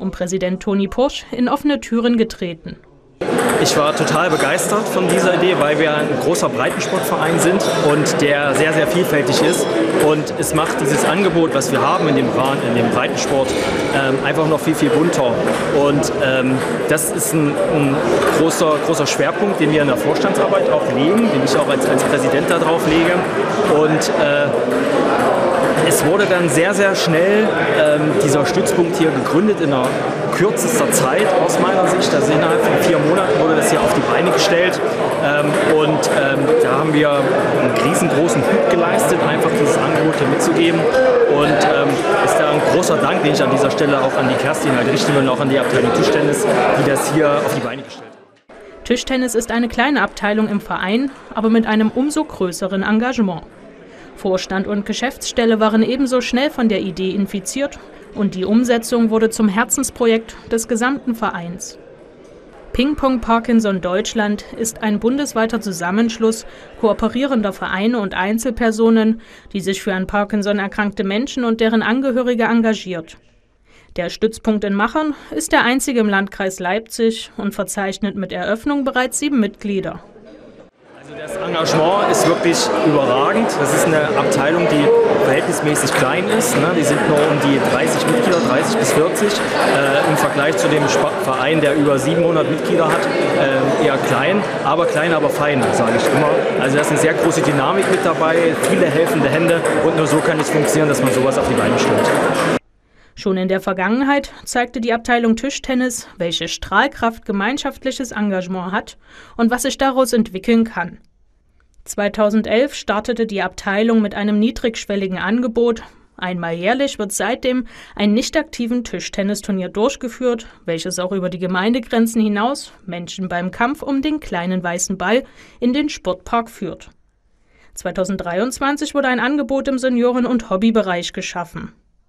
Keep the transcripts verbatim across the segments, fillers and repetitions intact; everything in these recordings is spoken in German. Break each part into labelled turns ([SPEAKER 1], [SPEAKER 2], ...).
[SPEAKER 1] um Präsident Toni Pursch in offene Türen getreten.
[SPEAKER 2] Ich war total begeistert von dieser Idee, weil wir ein großer Breitensportverein sind und der sehr, sehr vielfältig ist. Und es macht dieses Angebot, was wir haben in dem, in dem Breitensport, ähm, einfach noch viel, viel bunter. Und ähm, das ist ein, ein großer, großer Schwerpunkt, den wir in der Vorstandsarbeit auch legen, den ich auch als, als Präsident darauf lege. Und äh, es wurde dann sehr, sehr schnell ähm, dieser Stützpunkt hier gegründet in einer kürzester Zeit aus meiner Sicht. Also innerhalb von vier Monaten wurde das hier auf die Beine gestellt. Ähm, und ähm, da haben wir einen riesengroßen Hut geleistet, einfach dieses Angebot hier mitzugeben. Und ähm, ist da ein großer Dank, den ich an dieser Stelle auch an die Kerstin halt richten will und auch an die Abteilung Tischtennis, die das hier auf die Beine gestellt hat.
[SPEAKER 1] Tischtennis ist eine kleine Abteilung im Verein, aber mit einem umso größeren Engagement. Vorstand und Geschäftsstelle waren ebenso schnell von der Idee infiziert und die Umsetzung wurde zum Herzensprojekt des gesamten Vereins. Ping-Pong Parkinson Deutschland ist ein bundesweiter Zusammenschluss kooperierender Vereine und Einzelpersonen, die sich für an Parkinson erkrankte Menschen und deren Angehörige engagiert. Der Stützpunkt in Machern ist der einzige im Landkreis Leipzig und verzeichnet mit Eröffnung bereits sieben Mitglieder.
[SPEAKER 2] Also das Engagement ist wirklich überragend. Das ist eine Abteilung, die verhältnismäßig klein ist. Ne? Die sind nur um die dreißig Mitglieder, dreißig bis vierzig. Äh, Im Vergleich zu dem Verein, der über siebenhundert Mitglieder hat, äh, eher klein, aber klein, aber fein, sage ich immer. Also da ist eine sehr große Dynamik mit dabei, viele helfende Hände und nur so kann es funktionieren, dass man sowas auf die Beine stellt.
[SPEAKER 1] Schon in der Vergangenheit zeigte die Abteilung Tischtennis, welche Strahlkraft gemeinschaftliches Engagement hat und was sich daraus entwickeln kann. zweitausendelf startete die Abteilung mit einem niedrigschwelligen Angebot. Einmal jährlich wird seitdem ein nicht aktiven Tischtennisturnier durchgeführt, welches auch über die Gemeindegrenzen hinaus Menschen beim Kampf um den kleinen weißen Ball in den Sportpark führt. zweitausenddreiundzwanzig wurde ein Angebot im Senioren- und Hobbybereich geschaffen.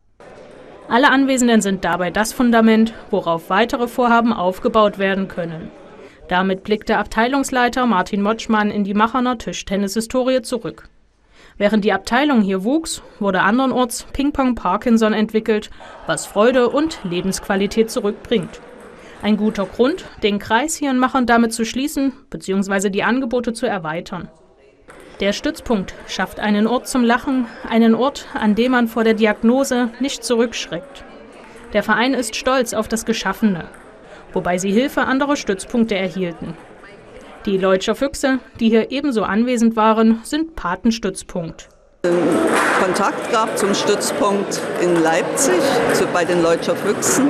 [SPEAKER 1] Alle Anwesenden sind dabei das Fundament, worauf weitere Vorhaben aufgebaut werden können. Damit blickte Abteilungsleiter Martin Motschmann in die Macherner Tischtennis-Historie zurück. Während die Abteilung hier wuchs, wurde andernorts Ping-Pong Parkinson entwickelt, was Freude und Lebensqualität zurückbringt. Ein guter Grund, den Kreis hier in Machern damit zu schließen bzw. die Angebote zu erweitern. Der Stützpunkt schafft einen Ort zum Lachen, einen Ort, an dem man vor der Diagnose nicht zurückschreckt. Der Verein ist stolz auf das Geschaffene, wobei sie Hilfe anderer Stützpunkte erhielten. Die Leutscher Füchse, die hier ebenso anwesend waren, sind Patenstützpunkt.
[SPEAKER 3] Kontakt gab zum Stützpunkt in Leipzig, zu, bei den Leutscher Füchsen.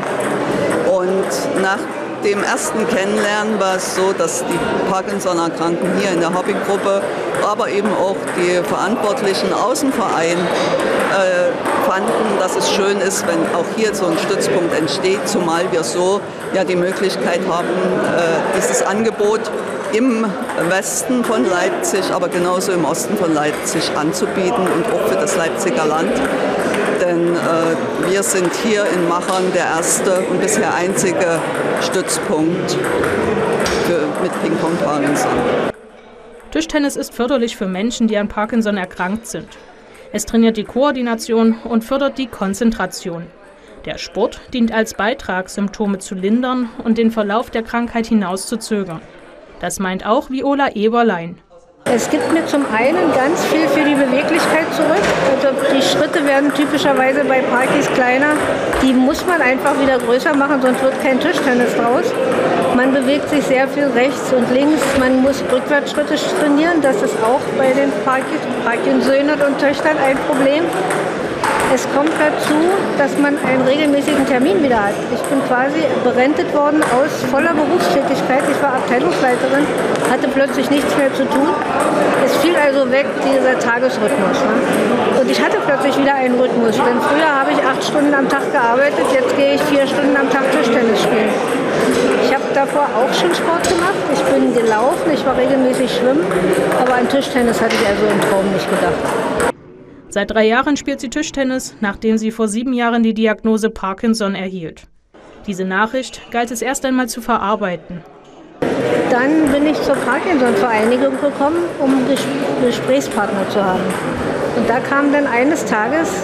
[SPEAKER 3] Und nach dem ersten Kennenlernen war es so, dass die Parkinson-Erkrankten hier in der Hobbygruppe, aber eben auch die Verantwortlichen aus dem Verein äh, fanden, dass es schön ist, wenn auch hier so ein Stützpunkt entsteht, zumal wir so ja die Möglichkeit haben, äh, dieses Angebot im Westen von Leipzig, aber genauso im Osten von Leipzig anzubieten und auch für das Leipziger Land. Denn äh, wir sind hier in Machern der erste und bisher einzige Stützpunkt für, mit Ping-Pong Parkinson.
[SPEAKER 1] Tischtennis ist förderlich für Menschen, die an Parkinson erkrankt sind. Es trainiert die Koordination und fördert die Konzentration. Der Sport dient als Beitrag, Symptome zu lindern und den Verlauf der Krankheit hinauszuzögern. Das meint auch Viola Eberlein.
[SPEAKER 4] Es gibt mir zum einen ganz viel für die Beweglichkeit zurück. Also die Schritte werden typischerweise bei Parkis kleiner. Die muss man einfach wieder größer machen, sonst wird kein Tischtennis draus. Man bewegt sich sehr viel rechts und links. Man muss Rückwärtsschritte trainieren. Das ist auch bei den Parkinsöhnern und Töchtern ein Problem. Es kommt dazu, dass man einen regelmäßigen Termin wieder hat. Ich bin quasi berentet worden aus voller Berufstätigkeit. Ich war Abteilungsleiterin, hatte plötzlich nichts mehr zu tun. Es fiel also weg, dieser Tagesrhythmus. Ne? Und ich hatte plötzlich wieder einen Rhythmus. Denn früher habe ich acht Stunden am Tag gearbeitet, jetzt gehe ich vier Stunden am Tag Tischtennis spielen. Ich habe davor auch schon Sport gemacht. Ich bin gelaufen, ich war regelmäßig schwimmen. Aber an Tischtennis hatte ich also im Traum nicht gedacht.
[SPEAKER 1] Seit drei Jahren spielt sie Tischtennis, nachdem sie vor sieben Jahren die Diagnose Parkinson erhielt. Diese Nachricht galt es erst einmal zu verarbeiten.
[SPEAKER 4] Dann bin ich zur Parkinson-Vereinigung gekommen, um Gesprächspartner zu haben. Und da kam dann eines Tages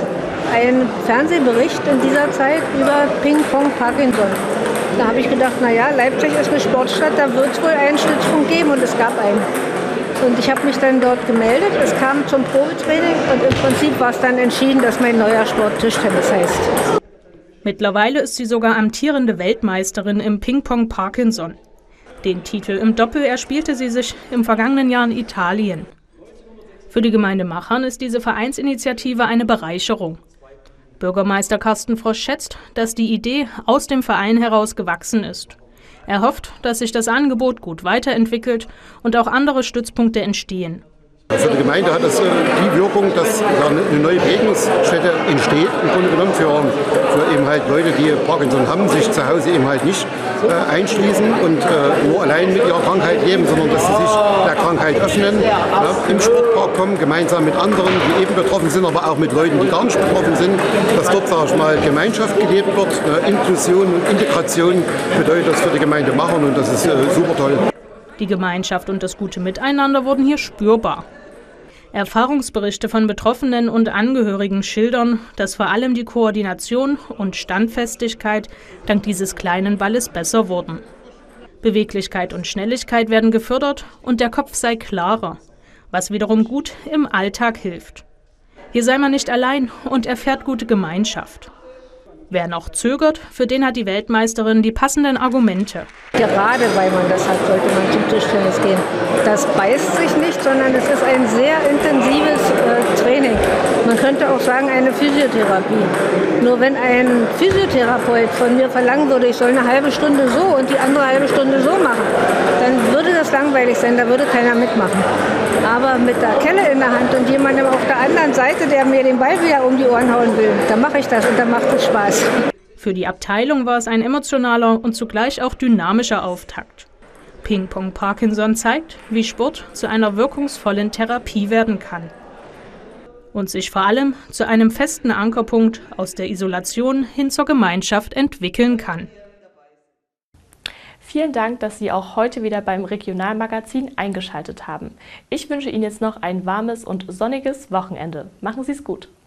[SPEAKER 4] einen Fernsehbericht in dieser Zeit über Ping-Pong Parkinson. Da habe ich gedacht, naja, Leipzig ist eine Sportstadt, da wird es wohl einen Stützpunkt geben und es gab einen. Und ich habe mich dann dort gemeldet, es kam zum Probetraining und im Prinzip war es dann entschieden, dass mein neuer Sport Tischtennis heißt.
[SPEAKER 1] Mittlerweile ist sie sogar amtierende Weltmeisterin im Ping-Pong Parkinson. Den Titel im Doppel erspielte sie sich im vergangenen Jahr in Italien. Für die Gemeinde Machern ist diese Vereinsinitiative eine Bereicherung. Bürgermeister Carsten Frosch schätzt, dass die Idee aus dem Verein heraus gewachsen ist. Er hofft, dass sich das Angebot gut weiterentwickelt und auch andere Stützpunkte entstehen.
[SPEAKER 5] Für die Gemeinde hat es äh, die Wirkung, dass eine neue Begegnungsstätte entsteht, im Grunde genommen für, für eben halt Leute, die Parkinson haben, sich zu Hause eben halt nicht äh, einschließen und äh, nur allein mit ihrer Krankheit leben, sondern dass sie sich der Krankheit öffnen, ja, im Sportpark kommen, gemeinsam mit anderen, die eben betroffen sind, aber auch mit Leuten, die gar nicht betroffen sind, dass dort, sage ich mal, Gemeinschaft gelebt wird, äh, Inklusion und Integration bedeutet das für die Gemeinde Machern und das ist äh, super toll.
[SPEAKER 1] Die Gemeinschaft und das gute Miteinander wurden hier spürbar. Erfahrungsberichte von Betroffenen und Angehörigen schildern, dass vor allem die Koordination und Standfestigkeit dank dieses kleinen Balles besser wurden. Beweglichkeit und Schnelligkeit werden gefördert und der Kopf sei klarer, was wiederum gut im Alltag hilft. Hier sei man nicht allein und erfährt gute Gemeinschaft. Wer noch zögert, für den hat die Weltmeisterin die passenden Argumente.
[SPEAKER 4] Gerade weil man das hat, sollte man zum Tischtennis gehen. Das beißt sich nicht, sondern es ist ein sehr intensives äh, Training. Man könnte auch sagen, eine Physiotherapie. Nur wenn ein Physiotherapeut von mir verlangen würde, ich soll eine halbe Stunde so und die andere halbe Stunde so machen, dann würde das langweilig sein, da würde keiner mitmachen. Aber mit der Kelle in der Hand und jemandem auf der anderen Seite, der mir den Ball wieder um die Ohren hauen will, dann mache ich das und dann macht es Spaß.
[SPEAKER 1] Für die Abteilung war es ein emotionaler und zugleich auch dynamischer Auftakt. Ping-Pong Parkinson zeigt, wie Sport zu einer wirkungsvollen Therapie werden kann. Und sich vor allem zu einem festen Ankerpunkt aus der Isolation hin zur Gemeinschaft entwickeln kann.
[SPEAKER 6] Vielen Dank, dass Sie auch heute wieder beim Regionalmagazin eingeschaltet haben. Ich wünsche Ihnen jetzt noch ein warmes und sonniges Wochenende. Machen Sie es gut!